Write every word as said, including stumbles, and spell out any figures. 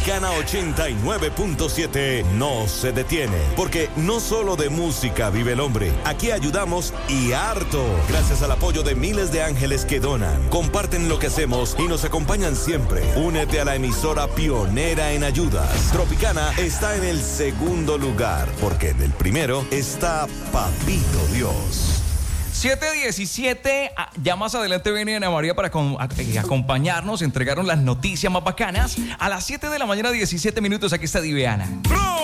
Tropicana ochenta y nueve punto siete no se detiene, porque no solo de música vive el hombre. Aquí ayudamos y harto, gracias al apoyo de miles de ángeles que donan, comparten lo que hacemos y nos acompañan siempre. Únete a la emisora pionera en ayudas. Tropicana está en el segundo lugar, porque en el primero está Papito Dios. siete diecisiete, ya más adelante viene Ana María para con, a, a, acompañarnos, entregaron las noticias más bacanas. A las siete de la mañana, diecisiete minutos, aquí está Diveana. ¡Bro!